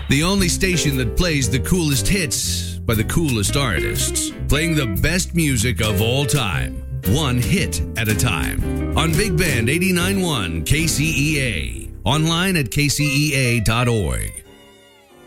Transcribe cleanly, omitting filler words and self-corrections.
The only station that plays the coolest hits by the coolest artists, playing the best music of all time, one hit at a time. On Big Band 89.1 KCEA. Online at kcea.org.